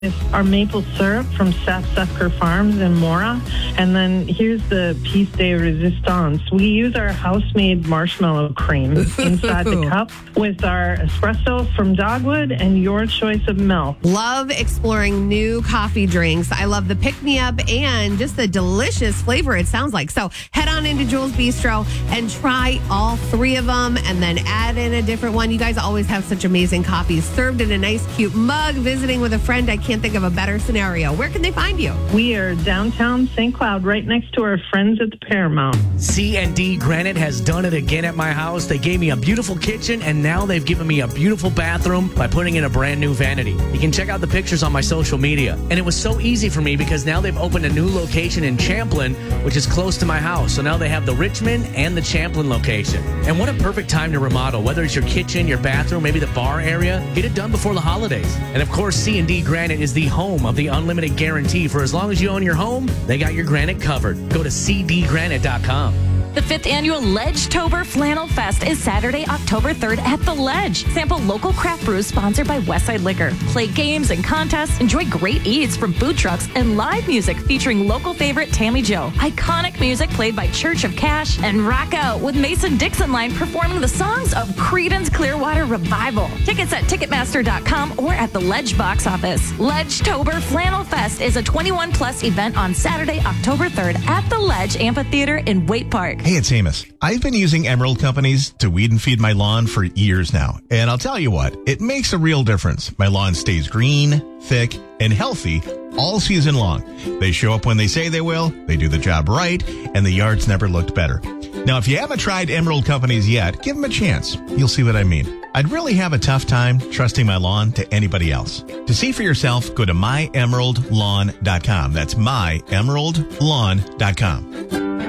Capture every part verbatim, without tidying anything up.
our maple syrup from Sassafras Farms in Mora. And then here's the piece de resistance. We use our house-made marshmallow cream inside the cup with our espresso from Dogwood and your choice of milk. Love exploring new coffee drinks. I love the pick-me-up and just the delicious flavor it sounds like. So head on into Jules Bistro and try all three of them and then add in a different one. You guys always have such amazing coffees served in a nice, cute mug. Visiting with a friend, I can't think of a better scenario. Where can they find you? We are downtown Saint Cloud, right next to our friends at the Paramount. C and D Granite has done it again at my house. They gave me a beautiful kitchen, and now they've given me a beautiful bathroom by putting in a brand new vanity. You can check out the pictures on my social media. And it was so easy for me because now they've opened a new location in Champlin, which is close to my house. So now they have the Richmond and the Champlin location. And what a perfect time to remodel, whether it's your kitchen, your bathroom, maybe the bar area. Get it done before the holidays. And of course, C and D Granite is the home of the unlimited guarantee. For as long as you own your home, they got your granite covered. Go to c d granite dot com. The fifth annual Ledge-tober Flannel Fest is Saturday, October third at The Ledge. Sample local craft brews sponsored by Westside Liquor. Play games and contests. Enjoy great eats from food trucks and live music featuring local favorite Tammy Joe. Iconic music played by Church of Cash and rock out with Mason Dixon Line performing the songs of Creedence Clearwater Revival. Tickets at ticketmaster dot com or at the Ledge box office. Ledge-tober Flannel Fest is a twenty-one plus event on Saturday, October third at the Ledge Amphitheater in Waite Park. Hey, it's Amos. I've been using Emerald Companies to weed and feed my lawn for years now. And I'll tell you what, it makes a real difference. My lawn stays green, thick, and healthy all season long. They show up when they say they will, they do the job right, and the yard's never looked better. Now, if you haven't tried Emerald Companies yet, give them a chance. You'll see what I mean. I'd really have a tough time trusting my lawn to anybody else. To see for yourself, go to my emerald lawn dot com. That's my emerald lawn dot com.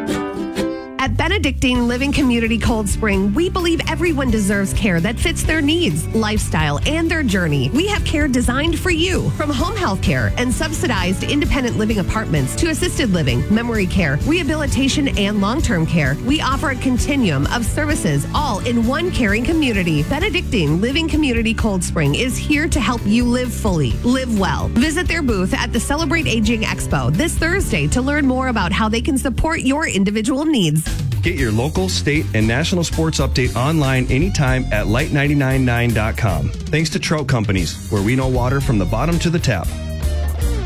At Benedictine Living Community Cold Spring, we believe everyone deserves care that fits their needs, lifestyle, and their journey. We have care designed for you, from home health care and subsidized independent living apartments to assisted living, memory care, rehabilitation, and long-term care. We offer a continuum of services all in one caring community. Benedictine Living Community Cold Spring is here to help you live fully, live well. Visit their booth at the Celebrate Aging Expo this Thursday to learn more about how they can support your individual needs. Get your local, state, and national sports update online anytime at light nine nine nine dot com. Thanks to Trout Companies, where we know water from the bottom to the tap.